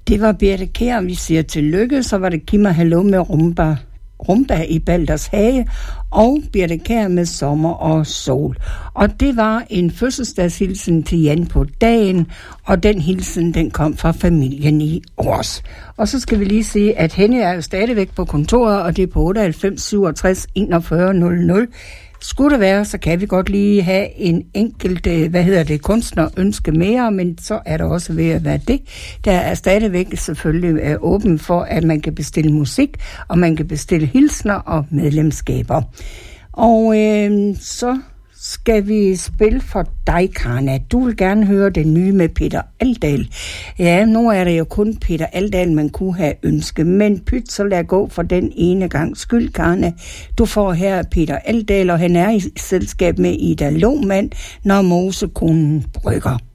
Det var Birthe Kjær, vi siger tillykke. Så var det Giv mig hallo med Rumba i Balders Hage, og Birthe Kjær med Sommer og Sol. Og det var en fødselsdagshilsen til Jan på dagen, og den hilsen, den kom fra familien i Års. Og så skal vi lige sige, at Henny er jo stadigvæk på kontoret, og det er på 98 67 41 00. Skulle det være, så kan vi godt lige have en enkelt, kunstnerønske mere, men så er der også ved at være det. Der er stadigvæk selvfølgelig åben for, at man kan bestille musik, og man kan bestille hilsner og medlemskaber. Og så skal vi spille for dig, Karna. Du vil gerne høre det nye med Peter Aldahl. Ja, nu er det jo kun Peter Aldahl, man kunne have ønsket. Men pyt, så lad gå for den ene gang skyld, Karna. Du får her Peter Aldahl, og han er i selskab med Ida Lohmann, når mosekonen brygger.